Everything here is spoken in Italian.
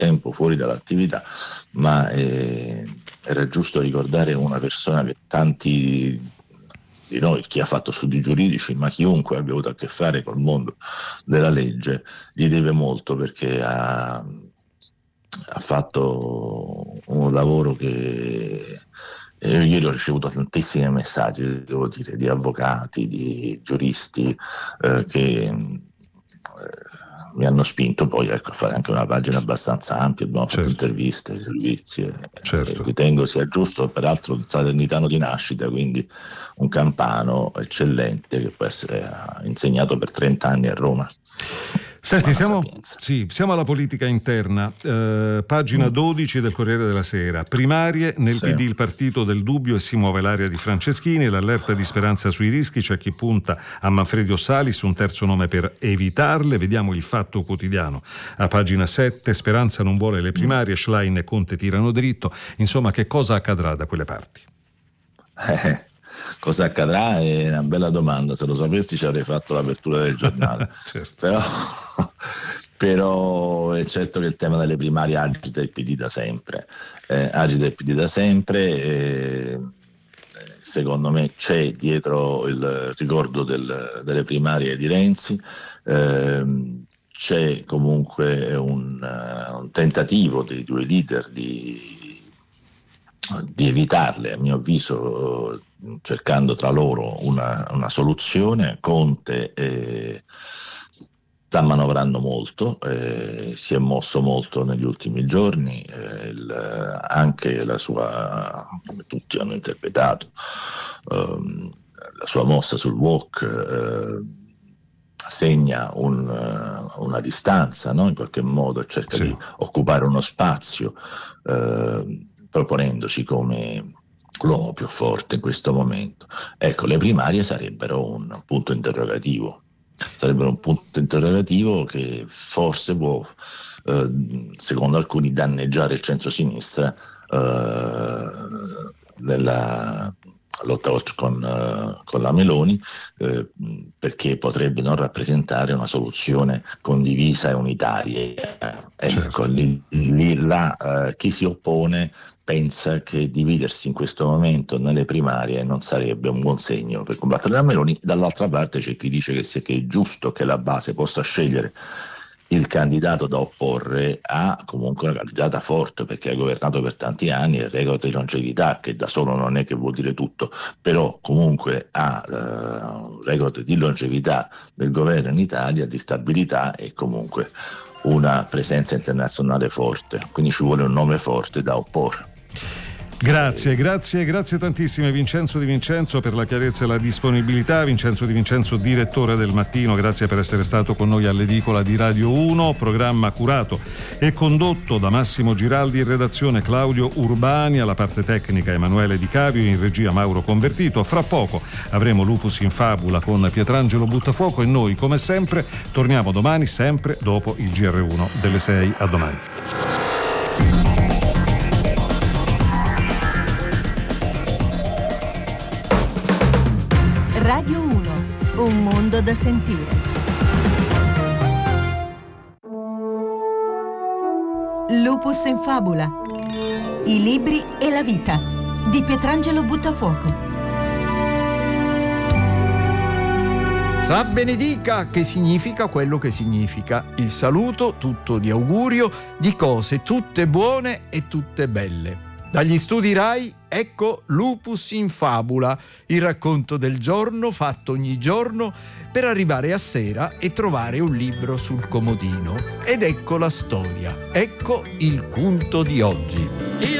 tempo fuori dall'attività, ma era giusto ricordare una persona che tanti di noi, chi ha fatto studi giuridici, ma chiunque abbia avuto a che fare col mondo della legge, gli deve molto, perché ha fatto un lavoro che ieri ho ricevuto tantissimi messaggi, devo dire, di avvocati, di giuristi che mi hanno spinto poi a fare anche una pagina abbastanza ampia. Abbiamo fatto interviste, servizi, e ritengo sia giusto. Peraltro il salernitano di nascita, quindi un campano eccellente che può essere insegnato per 30 anni a Roma. Senti, siamo alla politica interna, pagina 12 del Corriere della Sera. Primarie nel PD, il partito del dubbio, e si muove l'area di Franceschini. L'allerta di Speranza sui rischi, c'è chi punta a Manfredo Salis, un terzo nome per evitarle. Vediamo il Fatto Quotidiano a pagina 7. Speranza non vuole le primarie, Schlein e Conte tirano dritto. Insomma, che cosa accadrà da quelle parti? Cosa accadrà è una bella domanda. Se lo sapessi ci avrei fatto l'apertura del giornale. Però è certo che il tema delle primarie agita il PD da sempre. Secondo me c'è dietro il ricordo delle primarie di Renzi, c'è comunque un tentativo dei due leader di evitarle, a mio avviso, cercando tra loro una soluzione. Conte sta manovrando molto, si è mosso molto negli ultimi giorni, anche la sua, come tutti hanno interpretato, la sua mossa sul walk segna una distanza, no? In qualche modo cerca di occupare uno spazio, proponendosi come l'uomo più forte in questo momento. Ecco, le primarie sarebbero un punto interrogativo. Che forse può, secondo alcuni, danneggiare il centro-sinistra nella lotta con la Meloni, perché potrebbe non rappresentare una soluzione condivisa e unitaria. Ecco, chi si oppone pensa che dividersi in questo momento nelle primarie non sarebbe un buon segno per combattere la Meloni. Dall'altra parte c'è chi dice che è giusto che la base possa scegliere il candidato da opporre a comunque una candidata forte, perché ha governato per tanti anni, e il record di longevità, che da solo non è che vuol dire tutto, però comunque ha un record di longevità del governo in Italia, di stabilità e comunque una presenza internazionale forte, quindi ci vuole un nome forte da opporre. Grazie tantissime Vincenzo Di Vincenzo per la chiarezza e la disponibilità. Vincenzo Di Vincenzo, direttore del Mattino, grazie per essere stato con noi all'edicola di Radio 1, programma curato e condotto da Massimo Giraldi, in redazione Claudio Urbani, alla parte tecnica Emanuele Di Cavio, in regia Mauro Convertito. Fra poco avremo Lupus in Fabula con Pietrangelo Buttafuoco e noi, come sempre, torniamo domani, sempre dopo il GR1 delle 6. A domani. Radio 1, un mondo da sentire. Lupus in Fabula. I libri e la vita di Pietrangelo Buttafuoco. Sa benedica, che significa quello che significa. Il saluto tutto di augurio di cose tutte buone e tutte belle. Dagli studi Rai, ecco Lupus in Fabula, il racconto del giorno fatto ogni giorno per arrivare a sera e trovare un libro sul comodino. Ed ecco la storia, ecco il punto di oggi.